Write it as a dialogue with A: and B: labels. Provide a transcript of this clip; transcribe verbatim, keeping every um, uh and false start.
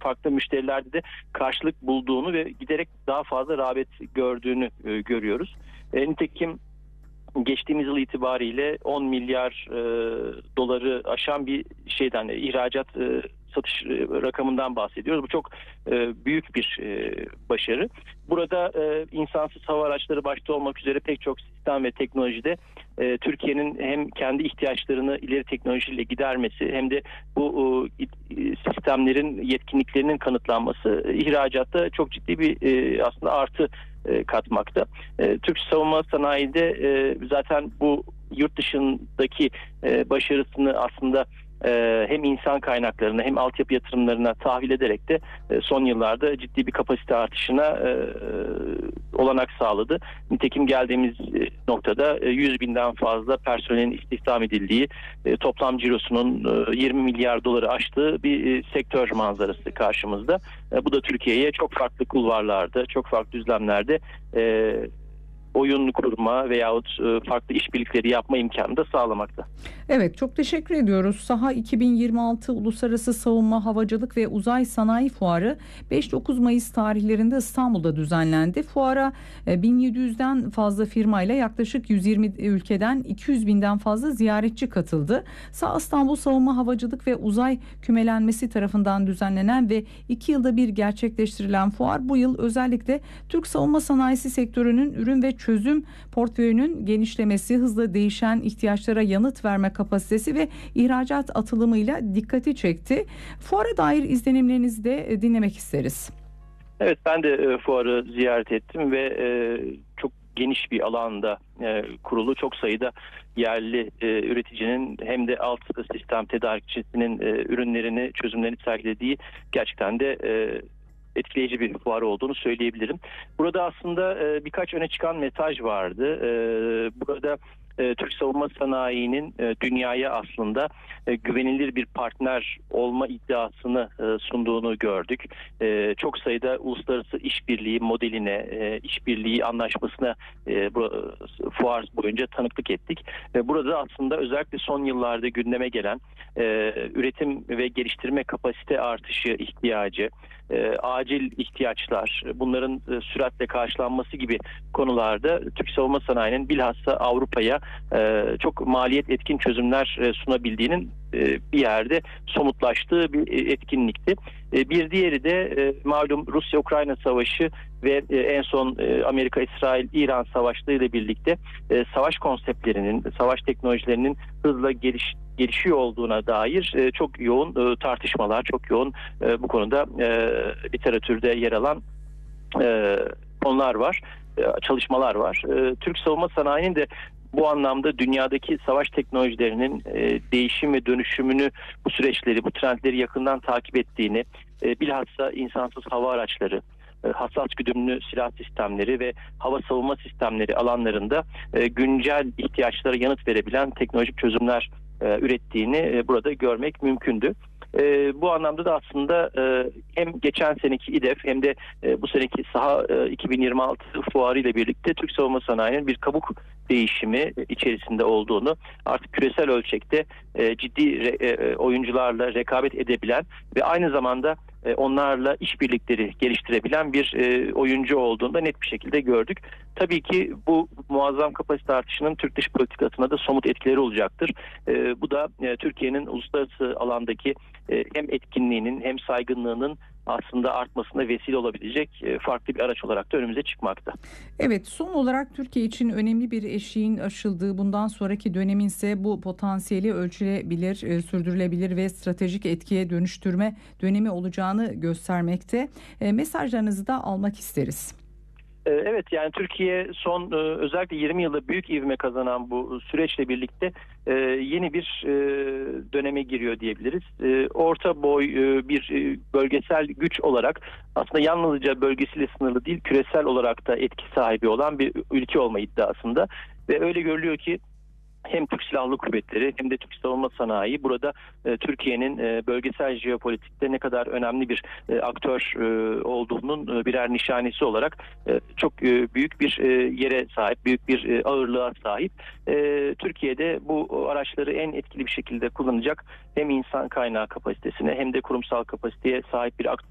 A: farklı müşterilerde de karşılık bulduğunu ve giderek daha fazla rağbet gördüğünü e, görüyoruz. E, nitekim geçtiğimiz yıl itibariyle on milyar e, doları aşan bir şeyden e, ihracat e, satış e, rakamından bahsediyoruz. Bu çok e, büyük bir e, başarı. Burada e, insansız hava araçları başta olmak üzere pek çok sistem ve teknolojide e, Türkiye'nin hem kendi ihtiyaçlarını ileri teknolojiyle gidermesi hem de bu e, sistemlerin yetkinliklerinin kanıtlanması e, ihracatta çok ciddi bir e, aslında artı e, katmakta. E, Türk savunma sanayide e, zaten bu yurt dışındaki e, başarısını aslında e, hem insan kaynaklarına hem altyapı yatırımlarına tahvil ederek de e, son yıllarda ciddi bir kapasite artışına e, olanak sağladı. Nitekim geldiğimiz e, noktada e, yüz binden fazla personelin istihdam edildiği, e, toplam cirosunun e, yirmi milyar doları aştığı bir e, sektör manzarası karşımızda. E, bu da Türkiye'ye çok farklı kulvarlarda, çok farklı düzlemlerde e, oyun kurma veyahut farklı işbirlikleri yapma imkanı da sağlamakta.
B: Evet, çok teşekkür ediyoruz. Saha iki bin yirmi altı Uluslararası Savunma, Havacılık ve Uzay Sanayi Fuarı beş dokuz Mayıs tarihlerinde İstanbul'da düzenlendi. Fuara bin yedi yüzden fazla firmayla yaklaşık yüz yirmi ülkeden iki yüz binden fazla ziyaretçi katıldı. Saha İstanbul Savunma, Havacılık ve Uzay Kümelenmesi tarafından düzenlenen ve iki yılda bir gerçekleştirilen fuar bu yıl özellikle Türk savunma sanayisi sektörünün ürün ve çözüm portföyünün genişlemesi, hızla değişen ihtiyaçlara yanıt verme kapasitesi ve ihracat atılımıyla dikkati çekti. Fuara dair izlenimlerinizi de dinlemek isteriz.
A: Evet, ben de e, fuarı ziyaret ettim ve e, çok geniş bir alanda e, kurulu, çok sayıda yerli e, üreticinin hem de alt sistem tedarikçisinin e, ürünlerini, çözümlerini sergilediği gerçekten de e, etkileyici bir fuar olduğunu söyleyebilirim. Burada aslında e, birkaç öne çıkan mesaj vardı. E, burada e, Türk savunma sanayinin e, dünyaya aslında e, güvenilir bir partner olma iddiasını e, sunduğunu gördük. E, çok sayıda uluslararası işbirliği modeline, e, işbirliği anlaşmasına e, bu, fuar boyunca tanıklık ettik. E, burada aslında özellikle son yıllarda gündeme gelen e, üretim ve geliştirme kapasite artışı ihtiyacı, e, acil ihtiyaçlar, bunların e, süratle karşılanması gibi konularda Türk savunma sanayinin bilhassa Avrupa'ya e, çok maliyet etkin çözümler e, sunabildiğinin e, bir yerde somutlaştığı bir e, etkinlikti. E, bir diğeri de e, malum Rusya-Ukrayna savaşı ve e, en son e, Amerika-İsrail-İran savaşları ile birlikte e, savaş konseptlerinin, savaş teknolojilerinin hızla geliş, gelişiyor olduğuna dair e, çok yoğun e, tartışmalar, çok yoğun e, bu konuda e, literatürde yer alan e, konular var, e, çalışmalar var. E, Türk savunma sanayinin de bu anlamda dünyadaki savaş teknolojilerinin e, değişim ve dönüşümünü, bu süreçleri, bu trendleri yakından takip ettiğini, e, bilhassa insansız hava araçları, e, hassas güdümlü silah sistemleri ve hava savunma sistemleri alanlarında e, güncel ihtiyaçlara yanıt verebilen teknolojik çözümler e, ürettiğini e, burada görmek mümkündü. E, bu anlamda da aslında e, hem geçen seneki İDEF hem de e, bu seneki Saha e, iki bin yirmi altı fuarı ile birlikte Türk savunma sanayinin bir kabuk değişimi içerisinde olduğunu, artık küresel ölçekte e, ciddi re, e, oyuncularla rekabet edebilen ve aynı zamanda e, onlarla işbirlikleri geliştirebilen bir e, oyuncu olduğunu da net bir şekilde gördük. Tabii ki bu muazzam kapasite artışının Türk dış politikasına da somut etkileri olacaktır. E, bu da e, Türkiye'nin uluslararası alandaki e, hem etkinliğinin hem saygınlığının aslında artmasına vesile olabilecek e, farklı bir araç olarak da önümüze çıkmakta.
B: Evet, son olarak Türkiye için önemli bir eşiğin aşıldığı, bundan sonraki dönemin ise bu potansiyeli ölçülebilir, e, sürdürülebilir ve stratejik etkiye dönüştürme dönemi olacağını göstermekte. E, mesajlarınızı da almak isteriz.
A: Evet, yani Türkiye son özellikle yirmi yılda büyük ivme kazanan bu süreçle birlikte yeni bir döneme giriyor diyebiliriz. Orta boy bir bölgesel güç olarak aslında yalnızca bölgesiyle sınırlı değil, küresel olarak da etki sahibi olan bir ülke olma iddiasında ve öyle görülüyor ki hem Türk Silahlı Kuvvetleri hem de Türk savunma sanayi burada e, Türkiye'nin e, bölgesel jeopolitikte ne kadar önemli bir e, aktör e, olduğunun e, birer nişanesi olarak e, çok e, büyük bir e, yere sahip, büyük bir e, ağırlığa sahip. E, Türkiye'de bu araçları en etkili bir şekilde kullanacak hem insan kaynağı kapasitesine hem de kurumsal kapasiteye sahip bir aktör